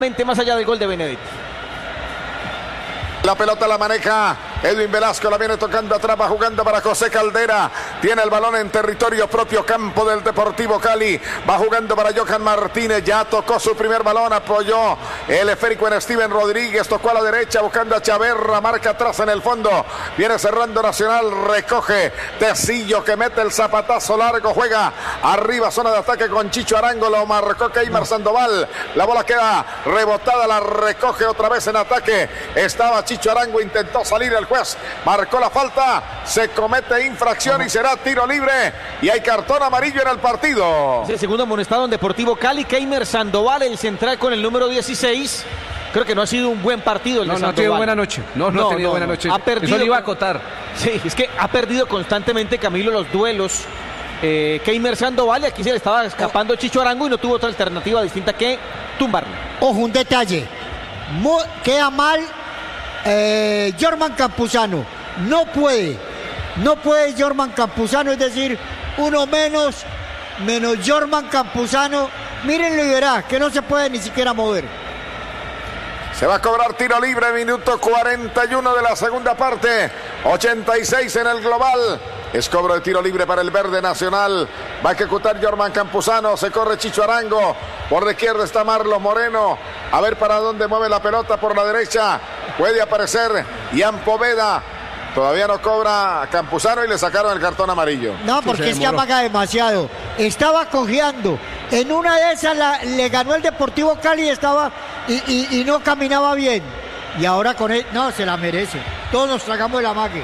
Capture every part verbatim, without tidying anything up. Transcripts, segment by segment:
más allá del gol de Benedetti. La pelota la maneja Edwin Velasco, la viene tocando atrás, va jugando para José Caldera. Tiene el balón en territorio propio, campo del Deportivo Cali. Va jugando para Johan Martínez, ya tocó su primer balón, apoyó el esférico en Steven Rodríguez, tocó a la derecha buscando a Chaverra, marca atrás en el fondo. Viene cerrando Nacional, recoge Tecillo que mete el zapatazo largo, juega arriba, zona de ataque con Chicho Arango, lo marcó Keimar Sandoval. La bola queda rebotada, la recoge otra vez en ataque. Estaba Chicho Arango, intentó salir el juez, marcó la falta, se comete infracción y será tiro libre y hay cartón amarillo en el partido. Es el segundo amonestado en Deportivo Cali. Keimar Sandoval, el central con el número dieciséis. Creo que no ha sido un buen partido el no, de no Sandoval. ha tenido buena noche. No, no, no ha tenido no, buena noche. Ha perdido. Eso le iba a acotar. Sí, es que ha perdido constantemente, Camilo, los duelos. Eh, Keimar Sandoval, y aquí se le estaba escapando Chicho Arango y no tuvo otra alternativa distinta que tumbarlo. Ojo, un detalle. Mo queda mal eh, Jorman Campuzano. No puede. No puede Jorman Campuzano, es decir, uno menos, menos Jorman Campuzano. Mírenlo y verá que no se puede ni siquiera mover. Se va a cobrar tiro libre, minuto cuarenta y uno de la segunda parte, ochenta y seis en el global. Es cobro de tiro libre para el Verde Nacional. Va a ejecutar Jorman Campuzano, se corre Chicho Arango. Por la izquierda está Marlos Moreno. A ver para dónde mueve la pelota, por la derecha. Puede aparecer Ian Poveda. Todavía no cobra Campuzano y le sacaron el cartón amarillo. No, porque es que amaga demasiado. Estaba cojeando. En una de esas la, le ganó el Deportivo Cali estaba y, y, y no caminaba bien. Y ahora con él, no, se la merece. Todos nos tragamos el amague.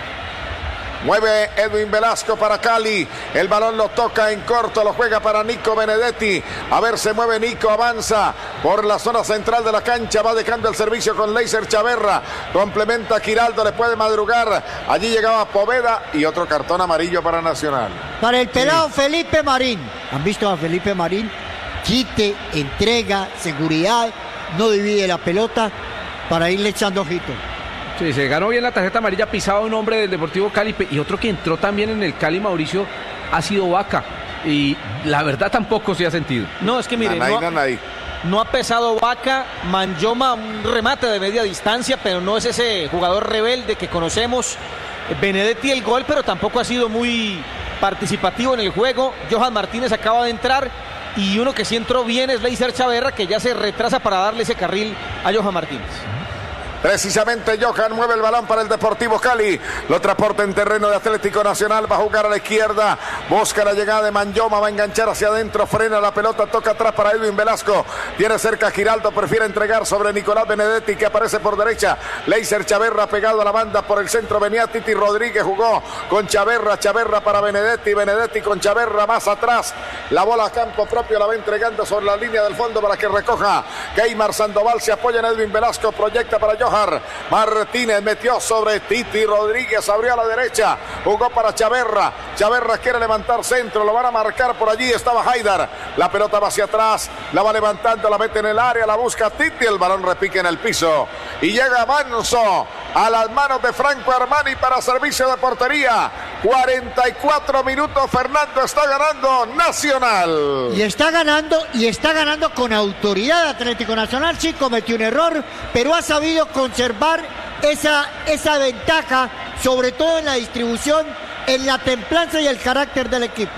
Mueve Edwin Velasco para Cali. El balón lo toca en corto, lo juega para Nico Benedetti. A ver, se mueve Nico, avanza por la zona central de la cancha. Va dejando el servicio con Leiser Chaverra. Complementa a Giraldo, le puede madrugar. Allí llegaba Poveda y otro cartón amarillo para Nacional. Para el pelado sí. Felipe Marín. ¿Han visto a Felipe Marín? Quite, entrega, seguridad, no divide la pelota para irle echando ojito. Sí, se ganó bien la tarjeta amarilla, pisaba un hombre del Deportivo Cali, y otro que entró también en el Cali, Mauricio, ha sido Vaca, y la verdad tampoco se ha sentido. No, es que mire, nanay, no, nanay. no ha pesado Vaca. Manjoma, un remate de media distancia, pero no es ese jugador rebelde que conocemos. Benedetti el gol, pero tampoco ha sido muy participativo en el juego. Johan Martínez acaba de entrar, y uno que sí entró bien es Leiser Chaverra, que ya se retrasa para darle ese carril a Johan Martínez. Precisamente Johan mueve el balón para el Deportivo Cali, lo transporta en terreno de Atlético Nacional, va a jugar a la izquierda, busca la llegada de Manjoma, va a enganchar hacia adentro, frena la pelota, toca atrás para Edwin Velasco, tiene cerca a Giraldo, prefiere entregar sobre Nicolás Benedetti que aparece por derecha. Leiser Chaverra pegado a la banda por el centro, venía Titi Rodríguez, jugó con Chaverra, Chaverra para Benedetti, Benedetti con Chaverra más atrás, la bola a campo propio la va entregando sobre la línea del fondo para que recoja Keimar Sandoval, se apoya en Edwin Velasco, proyecta para Johan Martínez, metió sobre Titi Rodríguez, abrió a la derecha, jugó para Chaverra, Chaverra quiere levantar centro, lo van a marcar por allí, estaba Haidar, la pelota va hacia atrás, la va levantando, la mete en el área, la busca Titi, el balón repique en el piso y llega Manso a las manos de Franco Armani para servicio de portería. Cuarenta y cuatro minutos, Fernando, está ganando Nacional. Y está ganando, y está ganando con autoridad. Atlético Nacional sí cometió un error, pero ha sabido conservar esa, esa ventaja, sobre todo en la distribución, en la templanza y el carácter del equipo.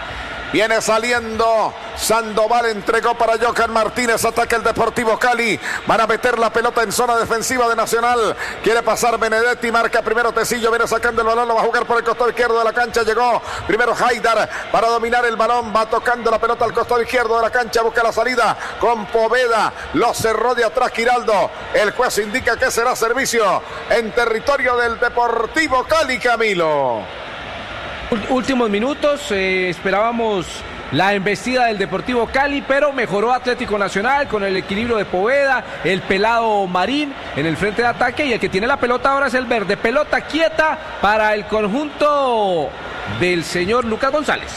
Viene saliendo Sandoval, entregó para Johan Martínez, ataca el Deportivo Cali, van a meter la pelota en zona defensiva de Nacional, quiere pasar Benedetti, marca primero Tecillo, viene sacando el balón, lo va a jugar por el costado izquierdo de la cancha, llegó primero Haidar para dominar el balón, va tocando la pelota al costado izquierdo de la cancha, busca la salida con Poveda, lo cerró de atrás Giraldo, el juez indica que será servicio en territorio del Deportivo Cali, Camilo. Últimos minutos, eh, esperábamos la embestida del Deportivo Cali, pero mejoró Atlético Nacional con el equilibrio de Poveda, el pelado Marín en el frente de ataque, y el que tiene la pelota ahora es el Verde. Pelota quieta para el conjunto del señor Lucas González.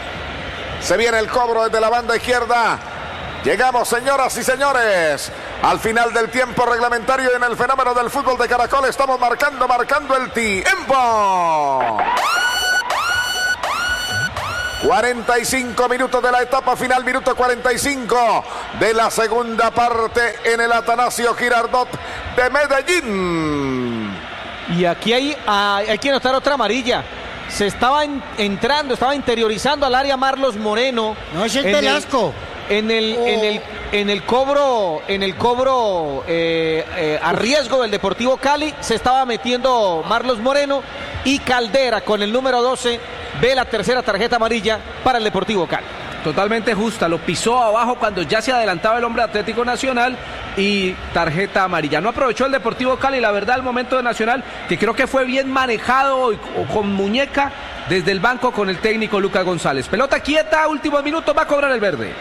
Se viene el cobro desde la banda izquierda. Llegamos, señoras y señores, al final del tiempo reglamentario y en el fenómeno del fútbol de Caracol estamos marcando, marcando el tiempo. cuarenta y cinco minutos de la etapa final, minuto cuarenta y cinco de la segunda parte en el Atanasio Girardot de Medellín. Y aquí hay, hay que notar otra amarilla. Se estaba en, entrando, estaba interiorizando al área Marlos Moreno. No, es el Velasco. En el, oh. en el, en el cobro, en el cobro eh, eh, a riesgo del Deportivo Cali, se estaba metiendo Marlos Moreno y Caldera con el número doce ve la tercera tarjeta amarilla para el Deportivo Cali. Totalmente justa, lo pisó abajo cuando ya se adelantaba el hombre Atlético Nacional y tarjeta amarilla. No aprovechó el Deportivo Cali, la verdad, el momento de Nacional, que creo que fue bien manejado y, o con muñeca desde el banco con el técnico Lucas González. Pelota quieta, últimos minutos, va a cobrar el verde.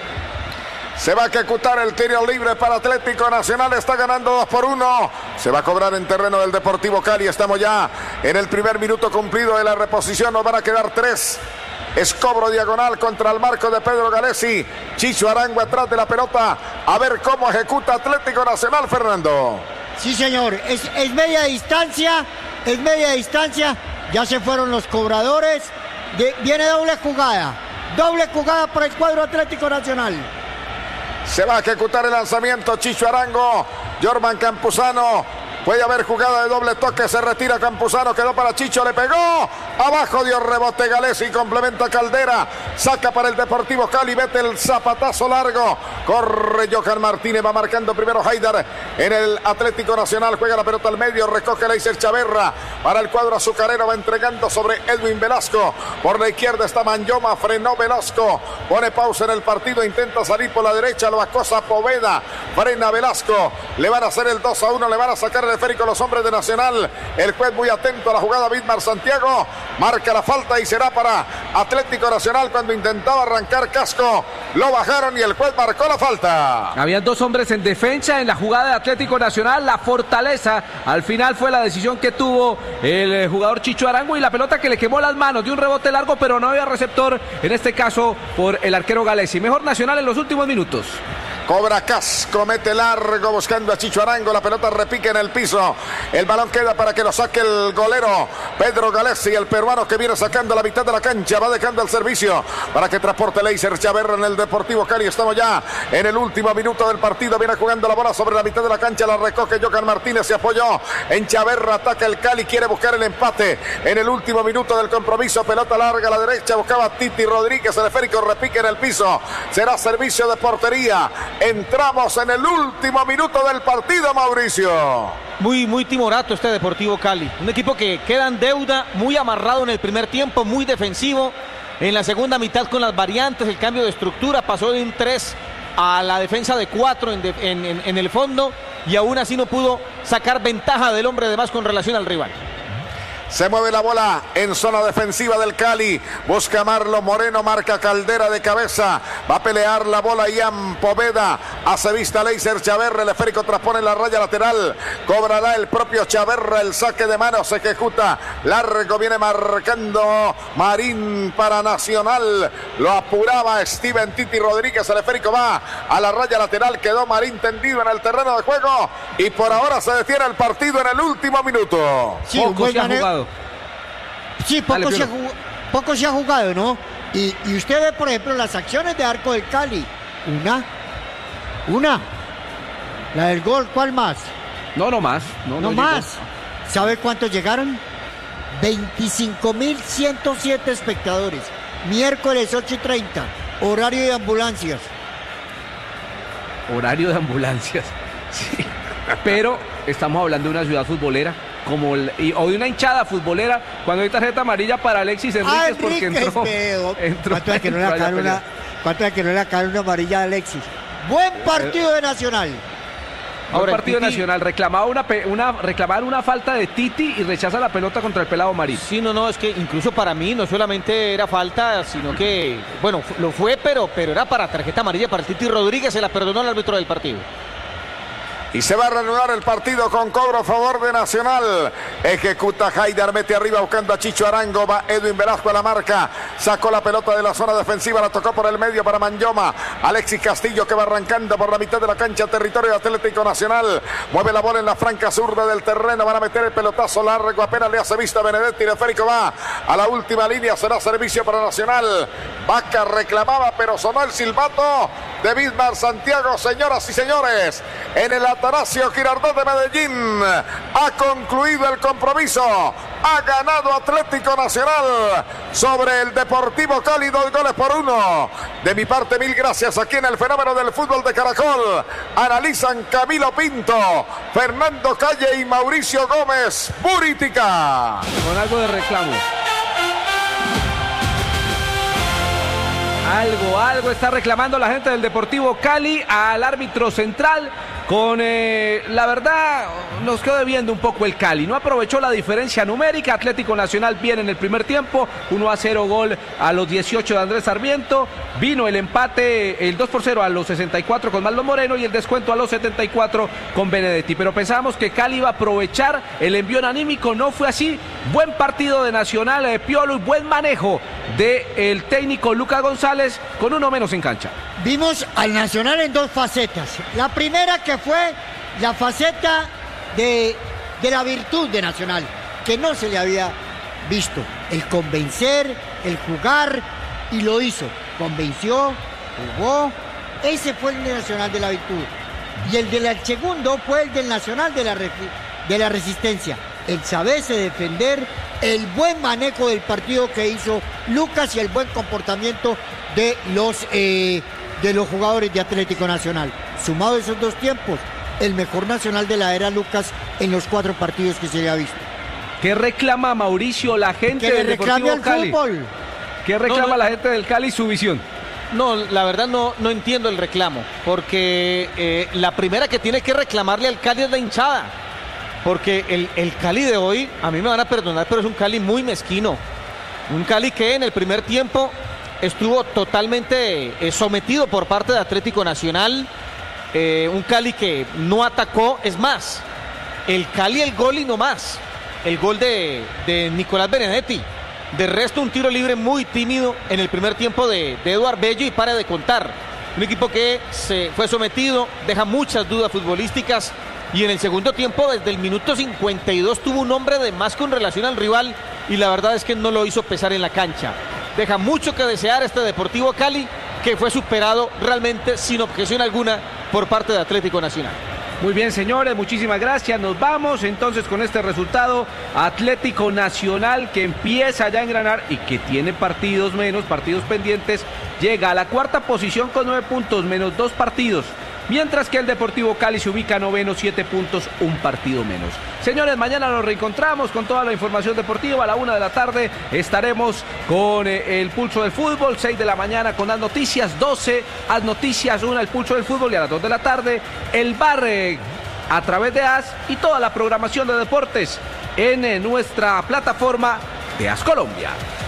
Se va a ejecutar el tiro libre para Atlético Nacional, está ganando dos por uno. Se va a cobrar en terreno del Deportivo Cali. Estamos ya en el primer minuto cumplido de la reposición, nos van a quedar tres. Es cobro diagonal contra el marco de Pedro Galesi. Chicho Arango atrás de la pelota. A ver cómo ejecuta Atlético Nacional, Fernando. Sí, señor. Es, es media distancia. Es media distancia. Ya se fueron los cobradores. De, viene doble jugada. Doble jugada para el cuadro Atlético Nacional. Se va a ejecutar el lanzamiento. Chicho Arango. Jorman Campuzano. Puede haber jugada de doble toque, se retira Campuzano, quedó para Chicho, le pegó, abajo dio rebote Galesi, complementa Caldera, saca para el Deportivo Cali, mete el zapatazo largo, corre Johan Martínez, va marcando primero Haidar en el Atlético Nacional, juega la pelota al medio, recoge Leiser Chaverra, para el cuadro azucarero, va entregando sobre Edwin Velasco, por la izquierda está Manyoma, frenó Velasco, pone pausa en el partido, intenta salir por la derecha, lo acosa Poveda, frena Velasco, le van a hacer el dos a uno, le van a sacar el esférico los hombres de Nacional, el juez muy atento a la jugada, Vidmar Santiago, marca la falta y será para Atlético Nacional cuando intentaba arrancar Casco, lo bajaron y el juez marcó la falta. Habían dos hombres en defensa en la jugada de Atlético Nacional, la fortaleza, al final fue la decisión que tuvo el jugador Chicho Arango y la pelota que le quemó las manos, de un rebote largo pero no había receptor, en este caso por el arquero Galesi. Mejor Nacional en los últimos minutos. Cobra Casco, mete largo buscando a Chicho Arango, la pelota repique en el piso, el balón queda para que lo saque el golero Pedro Galesi, el peruano que viene sacando la mitad de la cancha, va dejando el servicio para que transporte Leiser Chaverra en el Deportivo Cali. Estamos ya en el último minuto del partido, viene jugando la bola sobre la mitad de la cancha, la recoge Johan Martínez, se apoyó en Chaverra, ataca el Cali, quiere buscar el empate en el último minuto del compromiso, pelota larga a la derecha, buscaba Titi Rodríguez, el esférico repique en el piso, será servicio de portería. Entramos en el último minuto del partido, Mauricio. Muy, muy timorato este Deportivo Cali. Un equipo que queda en deuda, muy amarrado en el primer tiempo, muy defensivo. En la segunda mitad con las variantes, el cambio de estructura, pasó de un tres a la defensa de cuatro en, de, en, en, en el fondo. Y aún así no pudo sacar ventaja del hombre de más con relación al rival. Se mueve la bola en zona defensiva del Cali. Busca Marlon Moreno, marca Caldera de cabeza. Va a pelear la bola Ian Poveda. Hace vista Leiser Chaverra. El esférico transpone la raya lateral. Cobrará el propio Chaverra. El saque de manos se ejecuta. Largo viene marcando Marín para Nacional. Lo apuraba Steven Titi Rodríguez. El esférico va a la raya lateral. Quedó Marín tendido en el terreno de juego. Y por ahora se detiene el partido en el último minuto. Sí, Poco se ha jugado. Sí, poco, Dale, se ha jugado, poco se ha jugado, ¿no? Y, y usted ve, por ejemplo, las acciones de arco del Cali. Una, una, la del gol, ¿cuál más? No, no más. No, no, no más. Llegó. ¿Sabe cuántos llegaron? veinticinco mil ciento siete espectadores. Miércoles ocho y treinta, horario de ambulancias. Horario de ambulancias, sí. Pero estamos hablando de una ciudad futbolera. Como el, y, o de una hinchada futbolera cuando hay tarjeta amarilla para Alexis Enríquez, ah, porque entró, entró ¿Cuánto es que no le sacaron una, ¿cuánto es que no le sacaron una amarilla a Alexis? Buen partido de Nacional. Ahora, el partido Titi, nacional reclamaba una, una reclamaba una falta de Titi y rechaza la pelota contra el pelado Marín. Sí, no, no, es que incluso para mí no solamente era falta, sino que, bueno, lo fue, pero, pero era para tarjeta amarilla para Titi Rodríguez, se la perdonó el árbitro del partido. y se va a reanudar el partido con cobro a favor de Nacional. Ejecuta Haidar, mete arriba buscando a Chicho Arango, va Edwin Velasco a la marca, sacó la pelota de la zona defensiva, la tocó por el medio para Manyoma. Alexis Castillo que va arrancando por la mitad de la cancha, territorio de Atlético Nacional, mueve la bola en la franca zurda del terreno, van a meter el pelotazo largo, apenas le hace vista a Benedetti, el esférico va a la última línea, será servicio para Nacional. Vaca reclamaba, pero sonó el silbato de Bismar Santiago. Señoras y señores, en el Atanasio Girardot de Medellín ha concluido el compromiso, ha ganado Atlético Nacional sobre el Deportivo Cali, dos goles por uno. De mi parte, mil gracias. Aquí en el Fenómeno del Fútbol de Caracol analizan Camilo Pinto, Fernando Calle y Mauricio Gómez Buritica. Con algo de reclamo. Algo, algo está reclamando la gente del Deportivo Cali al árbitro central. Con, eh, la verdad, nos quedó debiendo un poco el Cali. No aprovechó la diferencia numérica. Atlético Nacional viene en el primer tiempo. uno a cero gol a los dieciocho de Andrés Sarmiento. Vino el empate, el dos por cero a los sesenta y cuatro con Maldo Moreno y el descuento a los setenta y cuatro con Benedetti. Pero pensábamos que Cali iba a aprovechar el envión anímico. No fue así. Buen partido de Nacional, de Piolo, y buen manejo del técnico Lucas González con uno menos en cancha. Vimos al Nacional en dos facetas. La primera que fue la faceta de, de la virtud de Nacional, que no se le había visto. El convencer, el jugar, y lo hizo. Convenció, jugó. Ese fue el Nacional de la virtud. Y el del segundo fue el del Nacional de la, de la resistencia. El saberse defender, el buen manejo del partido que hizo Lucas y el buen comportamiento de los... Eh, de los jugadores de Atlético Nacional. Sumado esos dos tiempos, el mejor Nacional de la era Lucas en los cuatro partidos que se le ha visto. ¿Qué reclama Mauricio la gente que del le reclame Deportivo al Cali? fútbol. ¿Qué reclama no, no, la gente del Cali su visión? No, la verdad no, no entiendo el reclamo, porque eh, la primera que tiene que reclamarle al Cali es la hinchada, porque el, el Cali de hoy, a mí me van a perdonar, pero es un Cali muy mezquino, un Cali que en el primer tiempo estuvo totalmente eh, sometido por parte de Atlético Nacional, eh, un Cali que no atacó, es más, el Cali el gol y no más, el gol de, de Nicolás Benedetti, de resto un tiro libre muy tímido en el primer tiempo de, de Eduard Bello y para de contar, un equipo que se fue sometido, deja muchas dudas futbolísticas y en el segundo tiempo desde el minuto cincuenta y dos tuvo un hombre de más con relación al rival y la verdad es que no lo hizo pesar en la cancha. Deja mucho que desear este Deportivo Cali, que fue superado realmente sin objeción alguna por parte de Atlético Nacional. Muy bien, señores, muchísimas gracias. Nos vamos entonces con este resultado. Atlético Nacional, que empieza ya a engranar y que tiene partidos menos, partidos pendientes, llega a la cuarta posición con nueve puntos, menos dos partidos. Mientras que el Deportivo Cali se ubica noveno, siete puntos, un partido menos. Señores, mañana nos reencontramos con toda la información deportiva. A la una de la tarde estaremos con eh, el Pulso del Fútbol, seis de la mañana con las noticias, doce, Haz Noticias, una el Pulso del Fútbol y a las dos de la tarde el Bar eh, a través de Haz y toda la programación de deportes en eh, nuestra plataforma de Haz Colombia.